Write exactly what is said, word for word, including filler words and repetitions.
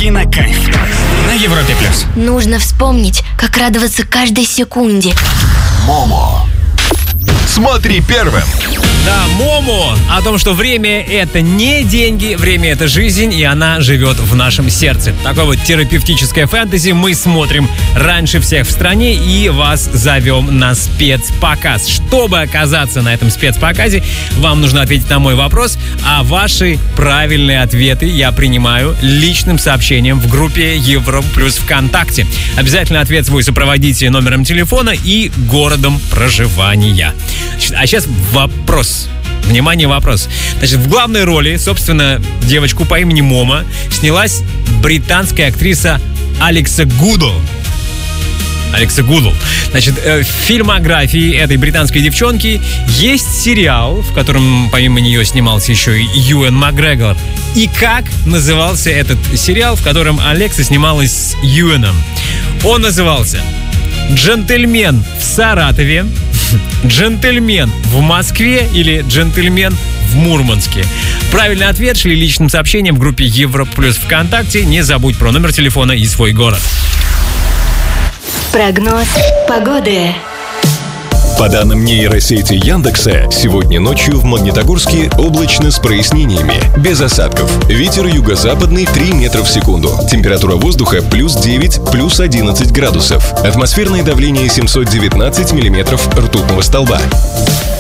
Кинокайф на Европе плюс. Нужно вспомнить, как радоваться каждой секунде. Момо. Смотри первым. Да, Момо о том, что время — это не деньги, время — это жизнь, и она живет в нашем сердце. Такое вот терапевтическое фэнтези мы смотрим раньше всех в стране и вас зовем на спецпоказ. Чтобы оказаться на этом спецпоказе, вам нужно ответить на мой вопрос, а ваши правильные ответы я принимаю личным сообщением в группе Европа Плюс ВКонтакте. Обязательно ответ свой сопроводите номером телефона и городом проживания. А сейчас вопрос. Внимание, вопрос. Значит, в главной роли, собственно, девочку по имени Момо снялась британская актриса Алекса Гудл. Алекса Гудл. Значит, в фильмографии этой британской девчонки есть сериал, в котором помимо нее снимался еще и Юэн Макгрегор. И как назывался этот сериал, в котором Алекса снималась с Юэном? Он назывался «Джентльмен в Саратове», «Джентльмен в Москве» или «Джентльмен в Мурманске». Правильный ответ шли личным сообщением в группе Европа Плюс ВКонтакте. Не забудь про номер телефона и свой город. Прогноз погоды. По данным нейросети Яндекса, сегодня ночью в Магнитогорске облачно с прояснениями, без осадков. Ветер юго-западный три метра в секунду. Температура воздуха плюс девять, плюс одиннадцать градусов. Атмосферное давление семьсот девятнадцать миллиметров ртутного столба.